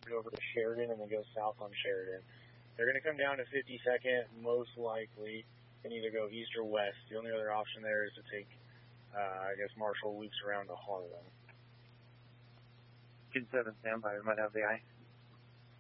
over to Sheridan and then go south on Sheridan. They're going to come down to 52nd, most likely, and either go east or west. The only other option there is to take, I guess, Marshall loops around to Harlan. 2-7, standby. We might have the eye.